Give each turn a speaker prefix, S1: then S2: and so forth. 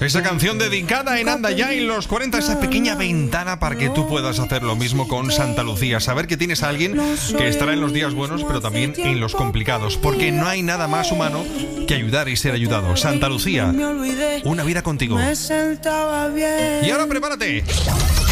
S1: Esa canción dedicada en Anda Ya en los 40, esa pequeña ventana para que tú puedas hacer lo mismo con Santa Lucía. Saber que tienes a alguien que estará en los días buenos, pero también en los complicados. Porque no hay nada más humano que ayudar y ser ayudado. Santa Lucía, una vida contigo. Y ahora prepárate.